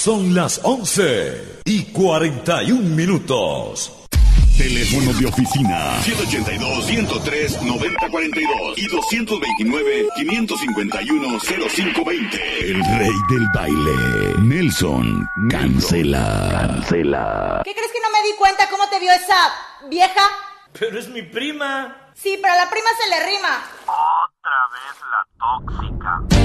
Son las 11:41. Teléfono de oficina 182-103-9042 y 229-551-0520. El rey del baile, Nelson Cancela. ¿Qué crees que no me di cuenta cómo te vio esa vieja? Pero es mi prima. Sí, pero a la prima se le rima. Otra vez la tóxica.